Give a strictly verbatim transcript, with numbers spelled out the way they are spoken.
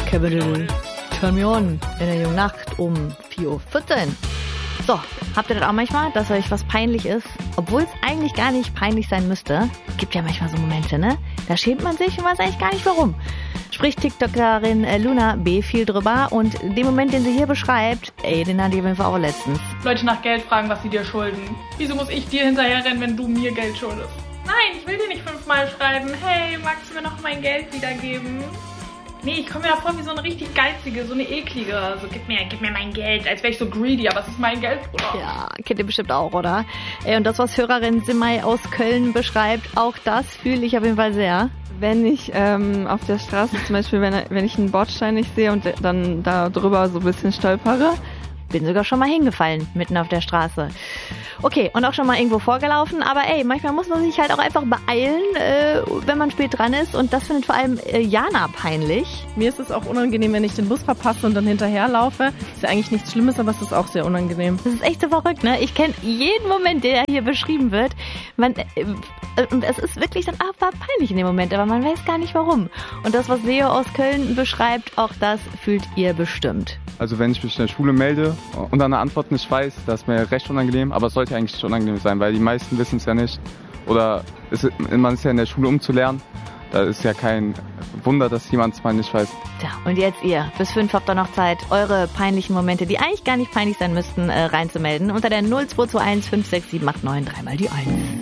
Kevin, turn me on in der jungen Nacht um vier Uhr vierzehn. So, habt ihr das auch manchmal, dass euch was peinlich ist? Obwohl es eigentlich gar nicht peinlich sein müsste. Gibt ja manchmal so Momente, ne? Da schämt man sich und weiß eigentlich gar nicht warum. Spricht TikTokerin äh, Luna B. viel drüber und den Moment, den sie hier beschreibt, ey, den hatte ich auf jeden Fall auch letztens. Leute nach Geld fragen, was sie dir schulden. Wieso muss ich dir hinterherrennen, wenn du mir Geld schuldest? Nein, ich will dir nicht fünfmal schreiben, hey, magst du mir noch mein Geld wiedergeben? Nee, ich komme mir da vor wie so eine richtig geizige, so eine eklige. So, gib mir, gib mir mein Geld, als wäre ich so greedy, aber es ist mein Geld, Bruder. Ja, kennt ihr bestimmt auch, oder? Ey, und das, was Hörerin Simmay aus Köln beschreibt, auch das fühle ich auf jeden Fall sehr. Wenn ich ähm, auf der Straße zum Beispiel, wenn, wenn ich einen Bordstein nicht sehe und dann da drüber so ein bisschen stolpere. Bin sogar schon mal hingefallen, mitten auf der Straße. Okay, und auch schon mal irgendwo vorgelaufen, aber ey, manchmal muss man sich halt auch einfach beeilen, äh, wenn man spät dran ist und das findet vor allem äh, Jana peinlich. Mir ist es auch unangenehm, wenn ich den Bus verpasse und dann hinterherlaufe. Ist ja eigentlich nichts Schlimmes, aber es ist auch sehr unangenehm. Das ist echt so verrückt, ne? Ich kenne jeden Moment, der hier beschrieben wird. Man, äh, und es ist wirklich dann aber peinlich in dem Moment, aber man weiß gar nicht warum. Und das, was Leo aus Köln beschreibt, auch das fühlt ihr bestimmt. Also wenn ich mich in der Schule melde und dann eine Antwort nicht weiß, das ist mir recht unangenehm, aber es sollte eigentlich nicht unangenehm sein, weil die meisten wissen es ja nicht. Oder es, man ist ja in der Schule, um zu lernen. Da ist ja kein Wunder, dass jemand es mal nicht weiß. Tja, und jetzt ihr. Bis fünf habt ihr noch Zeit, eure peinlichen Momente, die eigentlich gar nicht peinlich sein müssten, äh, reinzumelden. Unter der null zwei zwei eins fünf sechs sieben acht neun dreimal die eins.